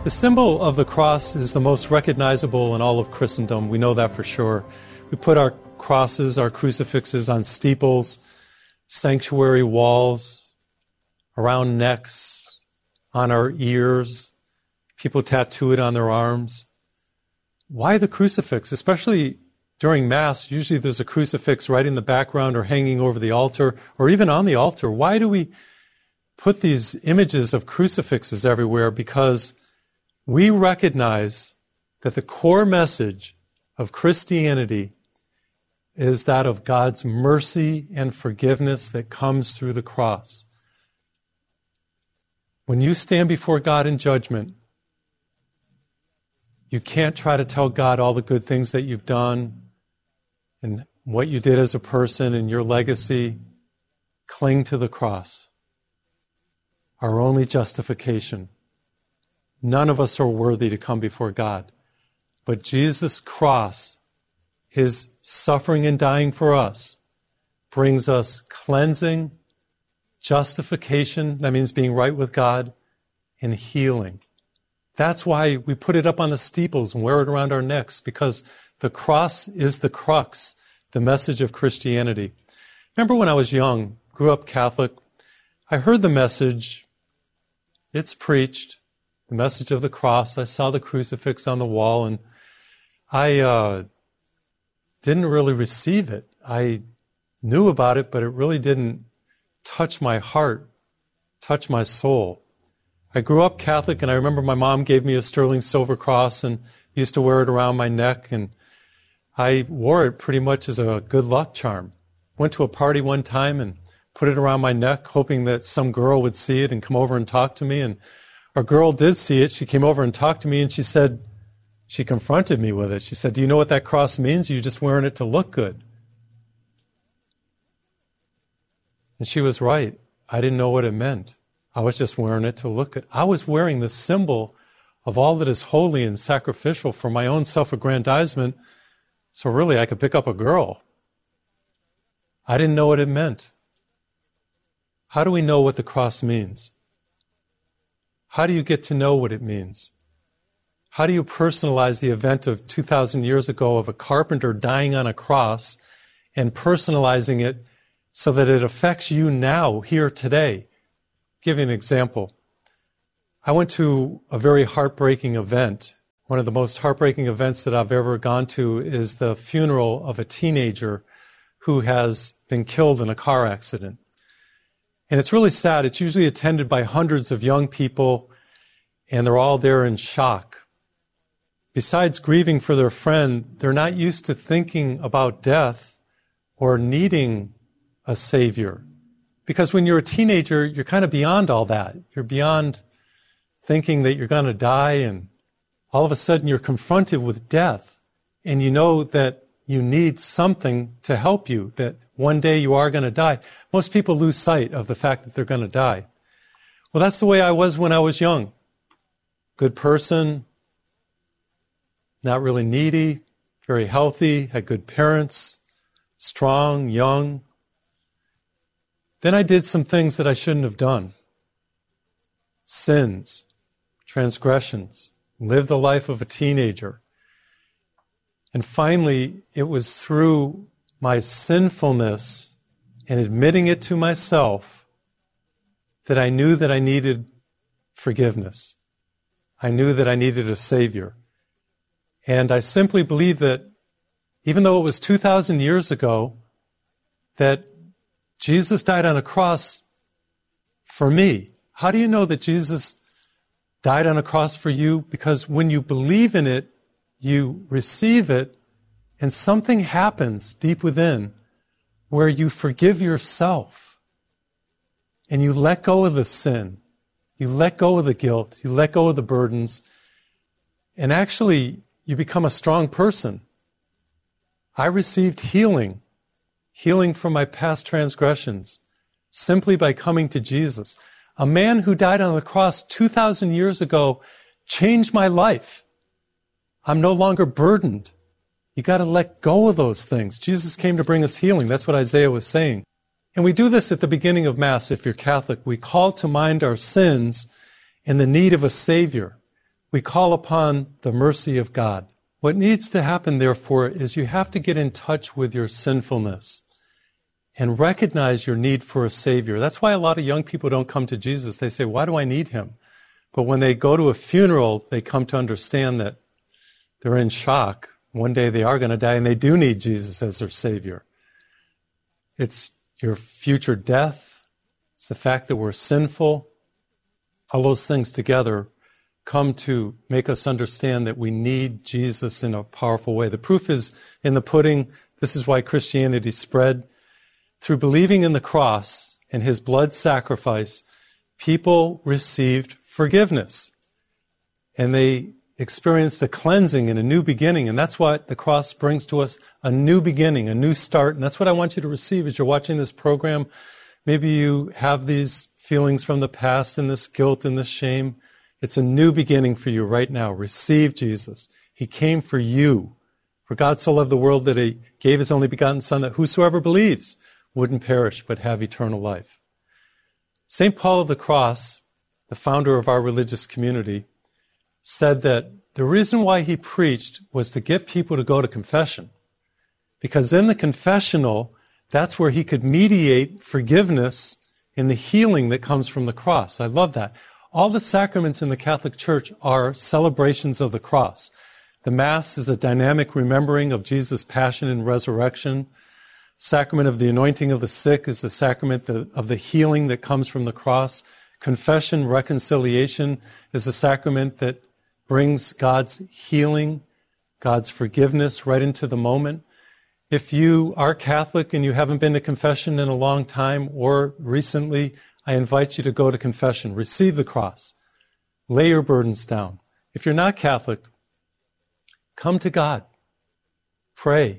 The symbol of the cross is the most recognizable in all of Christendom. We know that for sure. We put our crosses, our crucifixes on steeples, sanctuary walls, around necks, on our ears. People tattoo it on their arms. Why the crucifix? Especially during Mass, usually there's a crucifix right in the background or hanging over the altar or even on the altar. Why do we put these images of crucifixes everywhere? Because we recognize that the core message of Christianity is that of God's mercy and forgiveness that comes through the cross. When you stand before God in judgment, you can't try to tell God all the good things that you've done and what you did as a person and your legacy. Cling to the cross, our only justification. None of us are worthy to come before God. But Jesus' cross, His suffering and dying for us, brings us cleansing, justification, that means being right with God, and healing. That's why we put it up on the steeples and wear it around our necks, because the cross is the crux, the message of Christianity. Remember when I was young, grew up Catholic, I heard the message, it's preached, the message of the cross. I saw the crucifix on the wall, and I didn't really receive it. I knew about it, but it really didn't touch my heart, touch my soul. I grew up Catholic, and I remember my mom gave me a sterling silver cross and used to wear it around my neck, and I wore it pretty much as a good luck charm. Went to a party one time and put it around my neck, hoping that some girl would see it and come over and talk to me, and a girl did see it. She came over and talked to me, and she said, she confronted me with it. She said, "Do you know what that cross means? You're just wearing it to look good." And she was right. I didn't know what it meant. I was just wearing it to look good. I was wearing the symbol of all that is holy and sacrificial for my own self-aggrandizement, so really I could pick up a girl. I didn't know what it meant. How do we know what the cross means? How do you get to know what it means? How do you personalize the event of 2,000 years ago of a carpenter dying on a cross and personalizing it so that it affects you now, here, today? I'll give you an example. I went to a very heartbreaking event. One of the most heartbreaking events that I've ever gone to is the funeral of a teenager who has been killed in a car accident. And it's really sad. It's usually attended by hundreds of young people, and they're all there in shock. Besides grieving for their friend, they're not used to thinking about death or needing a savior. Because when you're a teenager, you're kind of beyond all that. You're beyond thinking that you're going to die, and all of a sudden you're confronted with death, and you know that you need something to help you, that one day you are going to die. Most people lose sight of the fact that they're going to die. Well, that's the way I was when I was young. Good person, not really needy, very healthy, had good parents, strong, young. Then I did some things that I shouldn't have done. Sins, transgressions, lived the life of a teenager. And finally, it was through my sinfulness and admitting it to myself that I knew that I needed forgiveness. I knew that I needed a Savior. And I simply believe that even though it was 2,000 years ago, that Jesus died on a cross for me. How do you know that Jesus died on a cross for you? Because when you believe in it, you receive it, and something happens deep within where you forgive yourself and you let go of the sin. You let go of the guilt. You let go of the burdens. And actually, you become a strong person. I received healing from my past transgressions, simply by coming to Jesus. A man who died on the cross 2,000 years ago changed my life. I'm no longer burdened. You got to let go of those things. Jesus came to bring us healing. That's what Isaiah was saying. And we do this at the beginning of Mass if you're Catholic. We call to mind our sins and the need of a Savior. we call upon the mercy of God. What needs to happen, therefore, is you have to get in touch with your sinfulness and recognize your need for a Savior. That's why a lot of young people don't come to Jesus. They say, why do I need Him? But when they go to a funeral, they come to understand that they're in shock. One day they are going to die, and they do need Jesus as their Savior. It's your future death. It's the fact that we're sinful. All those things together come to make us understand that we need Jesus in a powerful way. The proof is in the pudding. This is why Christianity spread. Through believing in the cross and His blood sacrifice, people received forgiveness. And they experienced a cleansing and a new beginning. And that's what the cross brings to us, a new beginning, a new start. And that's what I want you to receive as you're watching this program. Maybe you have these feelings from the past and this guilt and this shame. It's a new beginning for you right now. Receive Jesus. He came for you. For God so loved the world that He gave His only begotten Son, that whosoever believes wouldn't perish but have eternal life. St. Paul of the Cross, the founder of our religious community, said that the reason why he preached was to get people to go to confession. Because in the confessional, that's where he could mediate forgiveness and the healing that comes from the cross. I love that. All the sacraments in the Catholic Church are celebrations of the cross. The Mass is a dynamic remembering of Jesus' passion and resurrection. Sacrament of the anointing of the sick is a sacrament of the healing that comes from the cross. Confession, reconciliation is a sacrament that brings God's healing, God's forgiveness right into the moment. If you are Catholic and you haven't been to confession in a long time or recently, I invite you to go to confession. Receive the cross. Lay your burdens down. If you're not Catholic, come to God. Pray.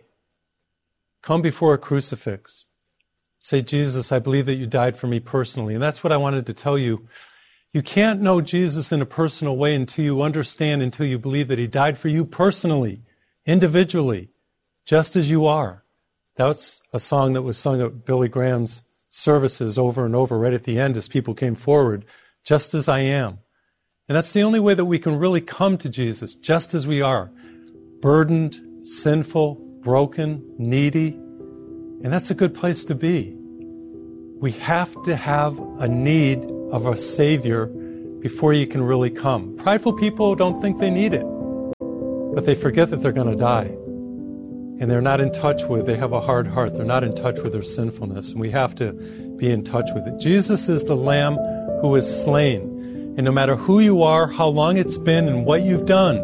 Come before a crucifix. Say, Jesus, I believe that you died for me personally. And that's what I wanted to tell you. You can't know Jesus in a personal way until you understand, until you believe that He died for you personally, individually, just as you are. That's a song that was sung at Billy Graham's services over and over right at the end as people came forward, just as I am. And that's the only way that we can really come to Jesus, just as we are, burdened, sinful, broken, needy, and that's a good place to be. We have to have a need of a Savior before you can really come. Prideful people don't think they need it, but they forget that they're going to die. And they're not in touch with, they have a hard heart. They're not in touch with their sinfulness, and we have to be in touch with it. Jesus is the Lamb who was slain. And no matter who you are, how long it's been, and what you've done,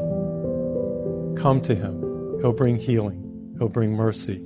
come to Him. He'll bring healing. He'll bring mercy.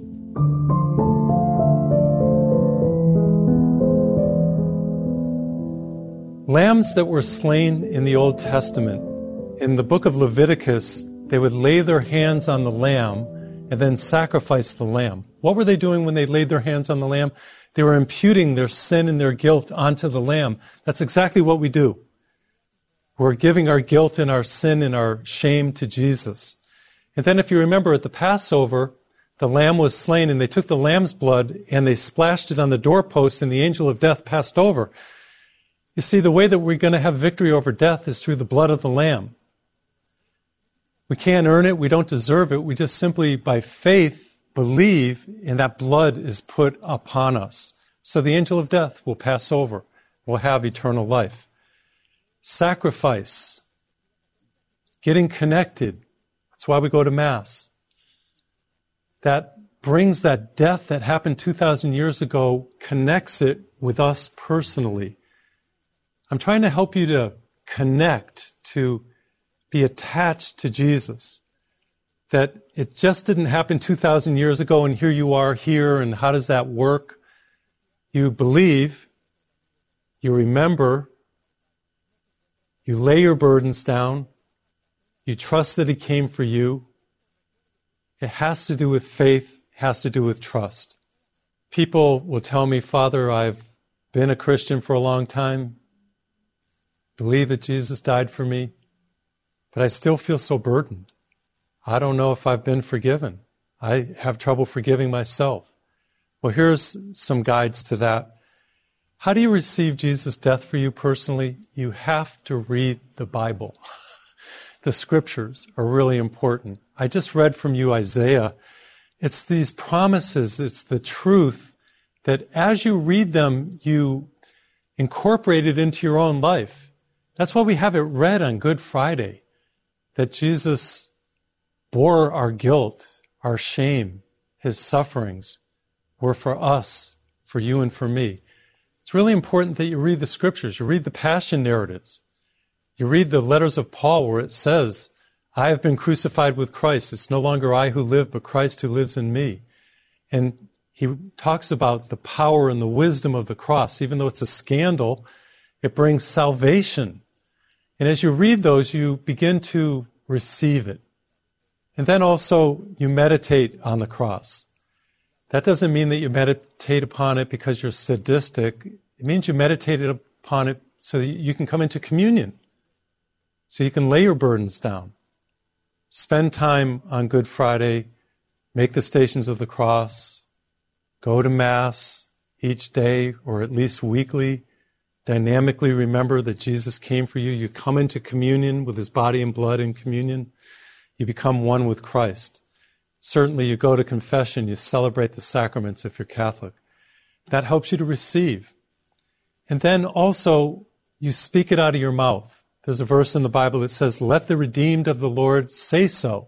Lambs that were slain in the Old Testament, in the book of Leviticus, they would lay their hands on the lamb and then sacrifice the lamb. What were they doing when they laid their hands on the lamb? They were imputing their sin and their guilt onto the lamb. That's exactly what we do. We're giving our guilt and our sin and our shame to Jesus. And then if you remember at the Passover, the lamb was slain and they took the lamb's blood and they splashed it on the doorpost and the angel of death passed over. You see, the way that we're going to have victory over death is through the blood of the lamb. We can't earn it. We don't deserve it. We just simply, by faith, believe, and that blood is put upon us. So the angel of death will pass over. We'll have eternal life. Sacrifice. Getting connected. That's why we go to Mass. That brings that death that happened 2,000 years ago, connects it with us personally. I'm trying to help you to connect, to be attached to Jesus. That it just didn't happen 2,000 years ago and here you are here, and how does that work? You believe, you remember, you lay your burdens down, you trust that He came for you. It has to do with faith, it has to do with trust. People will tell me, Father, I've been a Christian for a long time, believe that Jesus died for me, but I still feel so burdened. I don't know if I've been forgiven. I have trouble forgiving myself. Well, here's some guides to that. How do you receive Jesus' death for you personally? You have to read the Bible. the scriptures are really important. I just read from you Isaiah. It's these promises, it's the truth that as you read them, you incorporate it into your own life. That's why we have it read on Good Friday, that Jesus bore our guilt, our shame, his sufferings were for us, for you and for me. It's really important that you read the scriptures, you read the passion narratives. You read the letters of Paul where it says, I have been crucified with Christ. It's no longer I who live, but Christ who lives in me. And he talks about the power and the wisdom of the cross. Even though it's a scandal, it brings salvation. And as you read those, you begin to receive it. And then also you meditate on the cross. That doesn't mean that you meditate upon it because you're sadistic. It means you meditated upon it so that you can come into communion. So you can lay your burdens down. Spend time on Good Friday, make the Stations of the Cross, go to Mass each day or at least weekly, dynamically remember that Jesus came for you. You come into communion with his body and blood in communion. You become one with Christ. Certainly you go to confession, you celebrate the sacraments if you're Catholic. That helps you to receive. And then also you speak it out of your mouth. There's a verse in the Bible that says, let the redeemed of the Lord say so.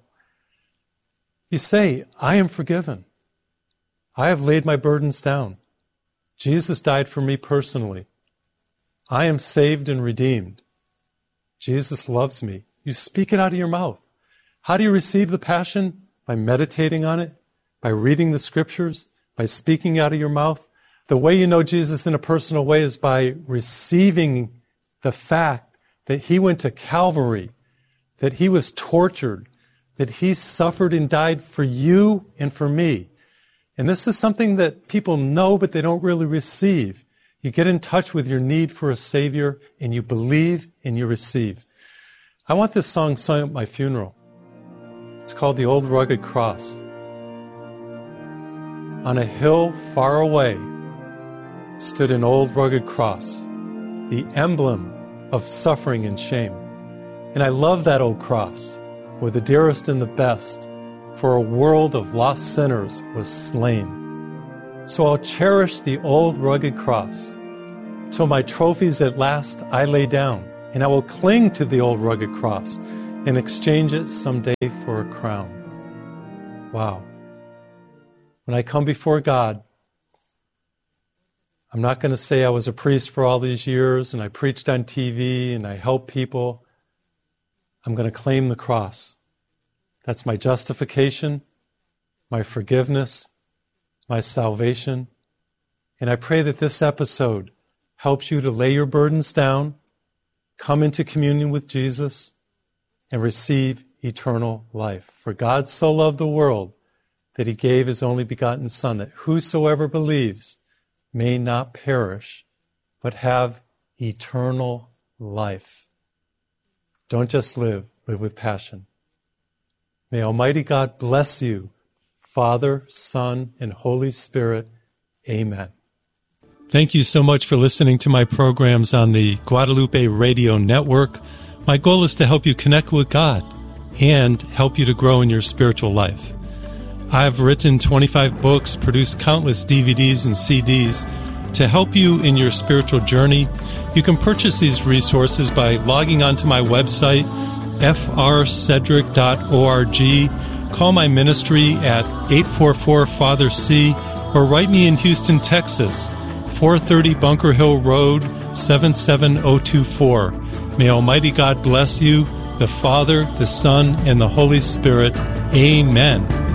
You say, I am forgiven. I have laid my burdens down. Jesus died for me personally. I am saved and redeemed. Jesus loves me. You speak it out of your mouth. How do you receive the passion? By meditating on it, by reading the scriptures, by speaking out of your mouth. The way you know Jesus in a personal way is by receiving the fact that he went to Calvary, that he was tortured, that he suffered and died for you and for me. And this is something that people know, but they don't really receive. You get in touch with your need for a Savior, and you believe and you receive. I want this song sung at my funeral. It's called The Old Rugged Cross. On a hill far away stood an old rugged cross, the emblem of suffering and shame. And I love that old cross, where the dearest and the best for a world of lost sinners was slain. So I'll cherish the old rugged cross till my trophies at last I lay down, and I will cling to the old rugged cross and exchange it someday for a crown. Wow. When I come before God, I'm not going to say I was a priest for all these years and I preached on TV and I helped people. I'm going to claim the cross. That's my justification, my forgiveness, my salvation. And I pray that this episode helps you to lay your burdens down, come into communion with Jesus, and receive eternal life. For God so loved the world that he gave his only begotten Son, that whosoever believes may not perish, but have eternal life. Don't just live with passion. May Almighty God bless you, Father, Son, and Holy Spirit. Amen. Thank you so much for listening to my programs on the Guadalupe Radio Network. My goal is to help you connect with God and help you to grow in your spiritual life. I've written 25 books, produced countless DVDs and CDs to help you in your spiritual journey. You can purchase these resources by logging onto my website, frcedric.org. Call my ministry at 844-FATHER-C or write me in Houston, Texas, 430 Bunker Hill Road, 77024. May Almighty God bless you, the Father, the Son, and the Holy Spirit. Amen.